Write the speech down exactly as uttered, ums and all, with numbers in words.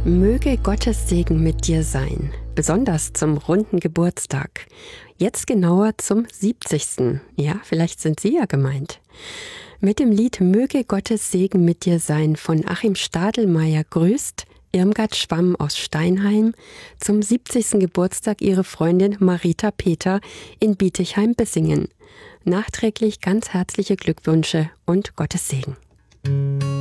Möge Gottes Segen mit dir sein, besonders zum runden Geburtstag. Jetzt genauer zum siebzigsten. Ja, vielleicht sind Sie ja gemeint. Mit dem Lied Möge Gottes Segen mit dir sein von Achim Stadelmeier grüßt Irmgard Schwamm aus Steinheim zum siebzigsten Geburtstag ihre Freundin Marita Peter in Bietigheim-Bissingen. Nachträglich ganz herzliche Glückwünsche und Gottes Segen.